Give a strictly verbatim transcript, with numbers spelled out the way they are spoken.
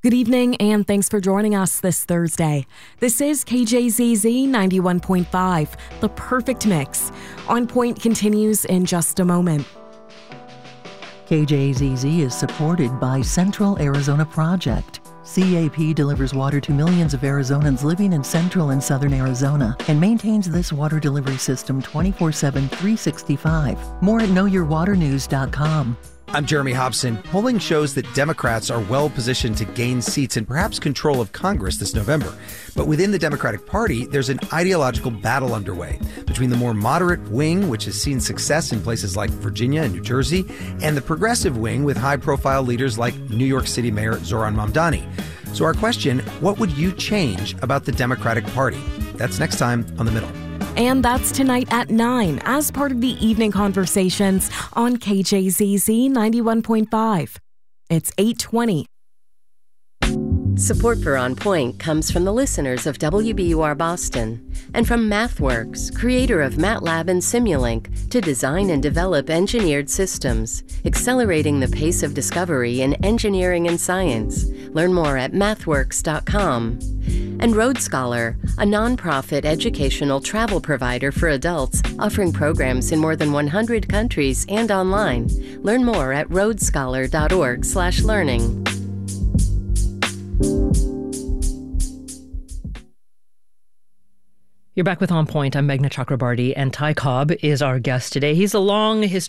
Good evening and thanks for joining us this Thursday. This is K J Z Z ninety-one point five, the perfect mix. On Point continues in just a moment. K J Z Z is supported by Central Arizona Project. C A P delivers water to millions of Arizonans living in central and southern Arizona and maintains this water delivery system twenty-four seven, three sixty-five. More at know your water news dot com. I'm Jeremy Hobson. Polling shows that Democrats are well positioned to gain seats and perhaps control of Congress this November. But within the Democratic Party, there's an ideological battle underway between the more moderate wing, which has seen success in places like Virginia and New Jersey, and the progressive wing with high-profile leaders like New York City Mayor Zohran Mamdani. So our question, what would you change about the Democratic Party? That's next time on The Middle. And that's tonight at nine as part of the evening conversations on K J Z Z ninety-one point five. It's eight twenty. Support for On Point comes from the listeners of W B U R Boston and from MathWorks, creator of MATLAB and Simulink, to design and develop engineered systems, accelerating the pace of discovery in engineering and science. Learn more at mathworks dot com. And Road Scholar, a nonprofit educational travel provider for adults offering programs in more than one hundred countries and online. Learn more at road scholar dot org slash learning. You're back with On Point. I'm Meghna Chakrabarty, and Ty Cobb is our guest today. He's a long history